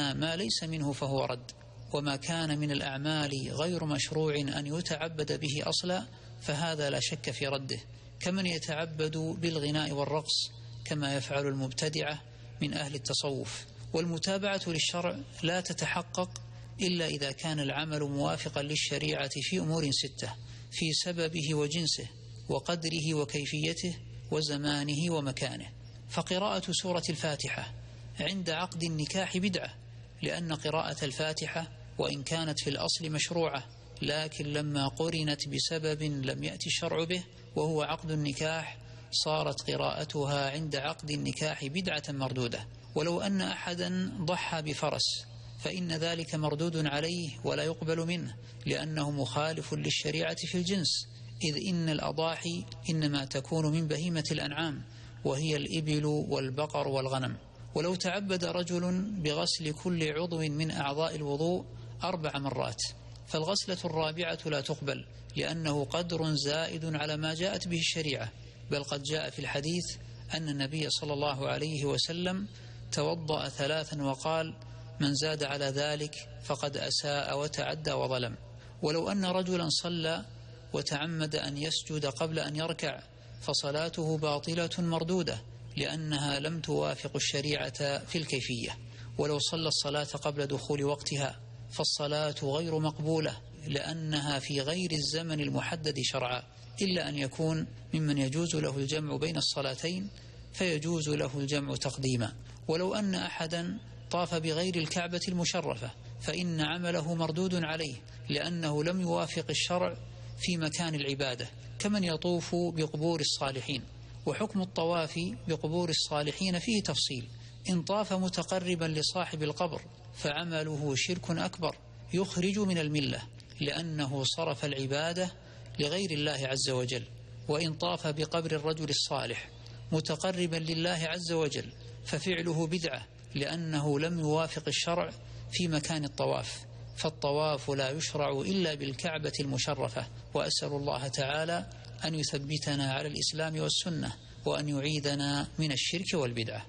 منها ما ليس منه فهو رد، وما كان من الأعمال غير مشروع أن يتعبد به أصلا فهذا لا شك في رده، كمن يتعبد بالغناء والرقص كما يفعل المبتدعة من أهل التصوف. والمتابعة للشرع لا تتحقق إلا إذا كان العمل موافقا للشريعة في أمور 6: في سببه وجنسه وقدره وكيفيته وزمانه ومكانه. فقراءة سورة الفاتحة عند عقد النكاح بدعة، لأن قراءة الفاتحة وإن كانت في الأصل مشروعة، لكن لما قرنت بسبب لم يأتي الشرع به وهو عقد النكاح صارت قراءتها عند عقد النكاح بدعة مردودة. ولو أن أحدا ضحى بفرس فإن ذلك مردود عليه ولا يقبل منه، لأنه مخالف للشريعة في الجنس، إذ إن الأضاحي إنما تكون من بهيمة الأنعام وهي الإبل والبقر والغنم. ولو تعبد رجل بغسل كل عضو من أعضاء الوضوء 4 مرات فالغسلة الرابعة لا تقبل، لأنه قدر زائد على ما جاءت به الشريعة. بل قد جاء في الحديث أن النبي صلى الله عليه وسلم توضأ 3 وقال: من زاد على ذلك فقد أساء وتعدى وظلم. ولو أن رجلا صلى وتعمد أن يسجد قبل أن يركع فصلاته باطلة مردودة، لأنها لم توافق الشريعة في الكيفية. ولو صلى الصلاة قبل دخول وقتها فالصلاة غير مقبولة، لأنها في غير الزمن المحدد شرعا، إلا أن يكون ممن يجوز له الجمع بين الصلاتين فيجوز له الجمع تقديما. ولو أن أحدا طاف بغير الكعبة المشرفة فإن عمله مردود عليه، لأنه لم يوافق الشرع في مكان العبادة، كمن يطوف بقبور الصالحين. وحكم الطواف بقبور الصالحين فيه تفصيل: إن طاف متقربا لصاحب القبر فعمله شرك أكبر يخرج من الملة، لأنه صرف العبادة لغير الله عز وجل. وإن طاف بقبر الرجل الصالح متقربا لله عز وجل ففعله بدعة، لأنه لم يوافق الشرع في مكان الطواف، فالطواف لا يشرع إلا بالكعبة المشرفة. وأسأل الله تعالى أن يثبتنا على الإسلام والسنة، وأن يعيدنا من الشرك والبدعة.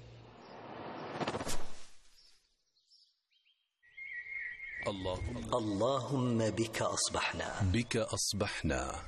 اللهم بك أصبحنا.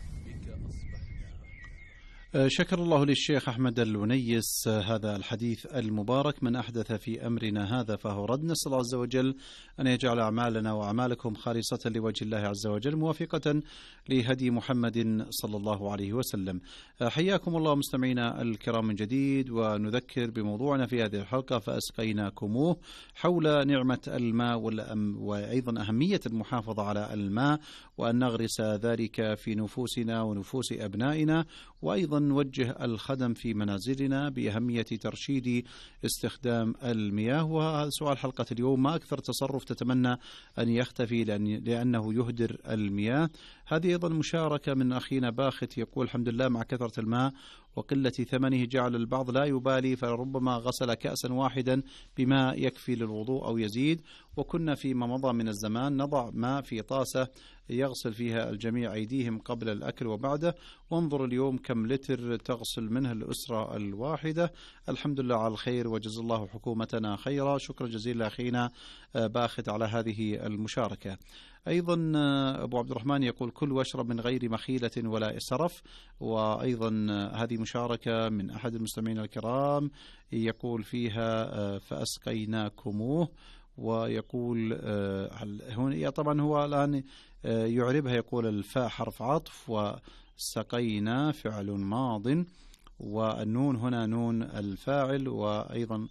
شكر الله للشيخ أحمد الونيس هذا الحديث المبارك: من أحدث في أمرنا هذا فهو رد. نسأل الله عز وجل أن يجعل أعمالنا وأعمالكم خالصة لوجه الله عز وجل موافقة لهدي محمد صلى الله عليه وسلم. حياكم الله مستمعينا الكرام من جديد، ونذكر بموضوعنا في هذه الحلقة فأسقيناكموه، حول نعمة الماء وأيضا أهمية المحافظة على الماء، وأن نغرس ذلك في نفوسنا ونفوس أبنائنا، وأيضا نوجه الخدم في منازلنا بأهمية ترشيد استخدام المياه. وهذا سؤال حلقة اليوم: ما أكثر تصرف تتمنى أن يختفي لأنه يهدر المياه؟ هذه أيضا مشاركة من أخينا باخت، يقول: الحمد لله مع كثرة الماء وقلة ثمنه جعل البعض لا يبالي، فربما غسل كأسا واحدا بماء يكفي للوضوء أو يزيد، وكنا فيما مضى من الزمان نضع ماء في طاسة يغسل فيها الجميع أيديهم قبل الأكل وبعده، وانظر اليوم كم لتر تغسل منه الأسرة الواحدة. الحمد لله على الخير، وجزا الله حكومتنا خيرا. شكرا جزيلا أخينا باخت على هذه المشاركة. أيضا أبو عبد الرحمن يقول: كل واشرب من غير مخيلة ولا إسرف. وأيضا هذه مشاركة من أحد المستمعين الكرام يقول فيها: فأسقيناكموه. ويقول هنا طبعا هو الآن يعربها، يقول: الفاء حرف عطف، وسقينا فعل ماض، والنون هنا نون الفاعل، وأيضا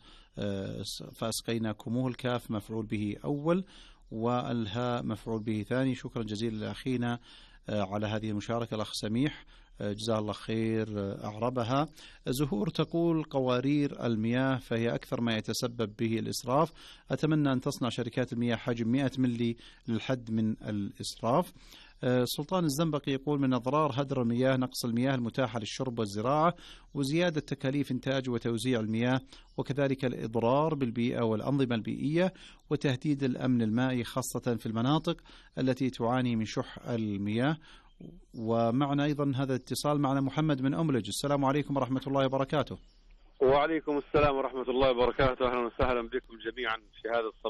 فأسقيناكموه الكاف مفعول به أول، والهاء مفعول به ثاني. شكرا جزيلا لأخينا على هذه المشاركة الأخ سميح، جزاه الله خير أعربها. زهور تقول: قوارير المياه فهي أكثر ما يتسبب به الإسراف، أتمنى أن تصنع شركات المياه حجم 100 ملي للحد من الإسراف. سلطان الزنبقي يقول: من أضرار هدر المياه نقص المياه المتاحة للشرب والزراعة، وزيادة تكاليف إنتاج وتوزيع المياه، وكذلك الإضرار بالبيئة والأنظمة البيئية، وتهديد الأمن المائي خاصة في المناطق التي تعاني من شح المياه. ومعنا أيضا هذا الاتصال معنا محمد من أملج. السلام عليكم ورحمة الله وبركاته. وعليكم السلام ورحمة الله وبركاته. أهلا وسهلا بكم جميعا في هذا الصباح